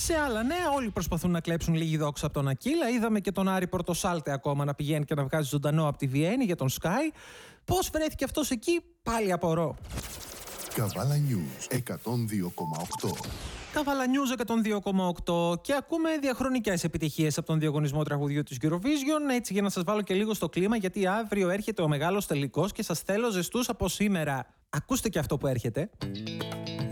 Σε άλλα νέα, όλοι προσπαθούν να κλέψουν λίγη δόξα από τον Ακύλα. Είδαμε και τον Άρη Πορτοσάλτε ακόμα να πηγαίνει και να βγάζει ζωντανό από τη Βιέννη για τον Sky. Πώς βρέθηκε αυτός εκεί, πάλι απορώ. Καβάλα News 102,8. Καβάλα News 102,8 και ακούμε διαχρονικές επιτυχίες από τον διαγωνισμό τραγουδιού της Eurovision. Έτσι, για να σας βάλω και λίγο στο κλίμα, γιατί αύριο έρχεται ο μεγάλος τελικός και σας θέλω ζεστούς από σήμερα. Ακούστε και αυτό που έρχεται.